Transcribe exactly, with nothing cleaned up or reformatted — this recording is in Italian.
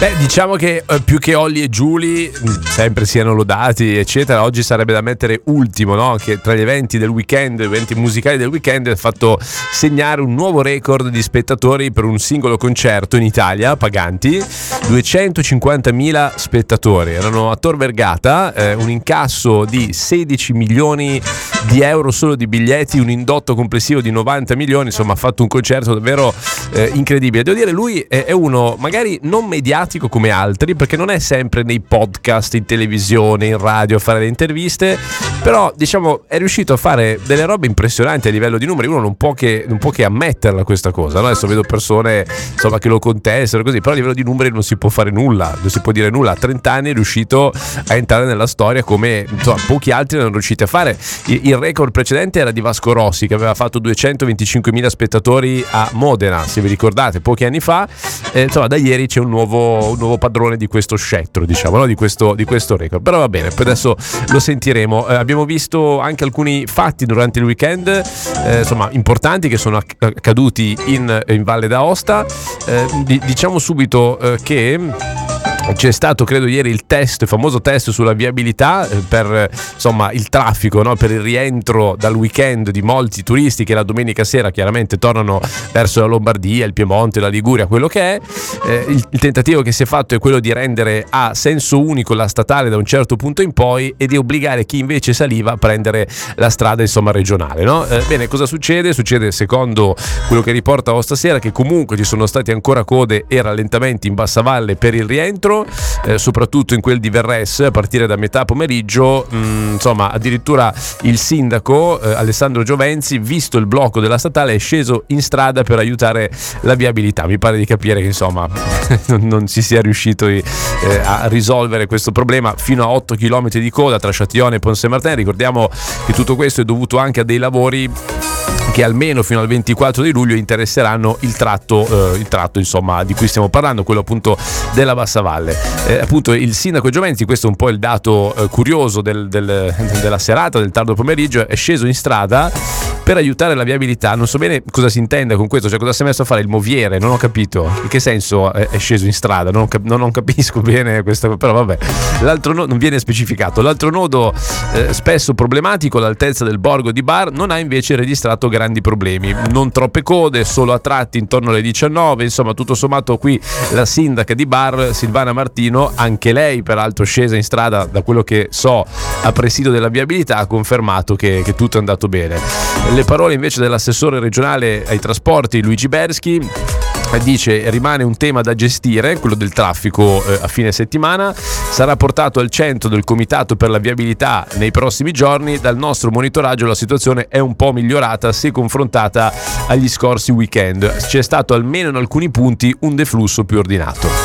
Beh, diciamo che eh, più che Olli e Giuli sempre siano lodati eccetera, oggi sarebbe da mettere ultimo, no? Che tra gli eventi del weekend, gli eventi musicali del weekend, ha fatto segnare un nuovo record di spettatori per un singolo concerto in Italia, paganti, duecentocinquantamila spettatori. Erano a Tor Vergata, eh, un incasso di sedici milioni di euro solo di biglietti, un indotto complessivo di novanta milioni, insomma ha fatto un concerto davvero eh, incredibile. Devo dire, lui è, è uno magari non mediatico come altri, perché non è sempre nei podcast, in televisione, in radio a fare le interviste, però diciamo è riuscito a fare delle robe impressionanti a livello di numeri. Uno non può che, non può che ammetterla questa cosa, no? Adesso vedo persone insomma che lo contestano così, però a livello di numeri non si può fare nulla, non si può dire nulla. A trenta anni è riuscito a entrare nella storia come insomma, pochi altri non riusciti a fare. Il record precedente era di Vasco Rossi, che aveva fatto duecentoventicinquemila spettatori a Modena, se vi ricordate, pochi anni fa. Eh, insomma da ieri c'è un nuovo un nuovo padrone di questo scettro, diciamo, no? di, questo, di questo record. Però va bene, poi adesso lo sentiremo. Eh, abbiamo visto anche alcuni fatti durante il weekend, eh, insomma, importanti, che sono accaduti in, in Valle d'Aosta. Eh, di, diciamo subito eh, che c'è stato, credo ieri, il test, il famoso test sulla viabilità eh, per insomma il traffico, no? Per il rientro dal weekend di molti turisti che la domenica sera chiaramente tornano verso la Lombardia, il Piemonte, la Liguria, quello che è. Eh, il, il tentativo che si è fatto è quello di rendere a senso unico la statale da un certo punto in poi e di obbligare chi invece saliva a prendere la strada insomma regionale, no? Eh, bene, cosa succede? Succede, secondo quello che riporta O stasera, che comunque ci sono stati ancora code e rallentamenti in Bassavalle per il rientro. Eh, soprattutto in quel di Verres a partire da metà pomeriggio. mh, insomma addirittura il sindaco eh, Alessandro Giovenzi, visto il blocco della statale, è sceso in strada per aiutare la viabilità. Mi pare di capire che insomma non, non si sia riuscito eh, a risolvere questo problema. Fino a otto chilometri di coda tra Châtillon e Pont-Saint-Martin. Ricordiamo che tutto questo è dovuto anche a dei lavori che almeno fino al ventiquattro di luglio interesseranno il tratto, eh, il tratto insomma di cui stiamo parlando, quello appunto della Bassavalle. Eh, appunto il sindaco Giovenzi, questo è un po' il dato eh, curioso del, del, della serata, del tardo pomeriggio, è sceso in strada per aiutare la viabilità. Non so bene cosa si intenda con questo, cioè cosa si è messo a fare, il moviere, non ho capito in che senso è, è sceso in strada, non, cap- non, non capisco bene questo, però vabbè. L'altro nodo non viene specificato. L'altro nodo eh, spesso problematico, l'altezza del borgo di Bar, non ha invece registrato grandi problemi, non troppe code, solo a tratti intorno alle diciannove. Insomma, tutto sommato qui la sindaca di Bar, Silvana Martino, anche lei peraltro scesa in strada, da quello che so a presidio della viabilità, ha confermato che, che tutto è andato bene. Le parole invece dell'assessore regionale ai trasporti Luigi Berschi, dice: rimane un tema da gestire, quello del traffico eh, a fine settimana, sarà portato al centro del comitato per la viabilità nei prossimi giorni. Dal nostro monitoraggio la situazione è un po' migliorata se confrontata agli scorsi weekend, c'è stato almeno in alcuni punti un deflusso più ordinato.